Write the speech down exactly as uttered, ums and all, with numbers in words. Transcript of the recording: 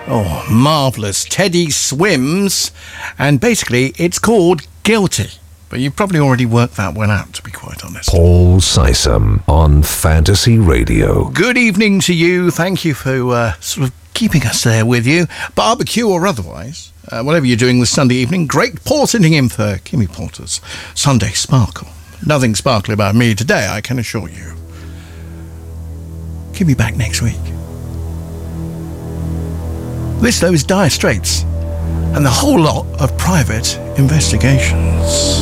Oh, marvellous. Teddy Swims. And basically, it's called Guilty. But you've probably already worked that one out, to be quite honest. Paul Sisam on Fantasy Radio. Good evening to you. Thank you for uh, sort of keeping us there with you, barbecue or otherwise. Uh, whatever you're doing this Sunday evening, great Paul sitting in for Kimmy Porter's Sunday Sparkle. Nothing sparkly about me today, I can assure you. Kimmy back next week. This, though, is Dire Straits and the whole lot of Private Investigations.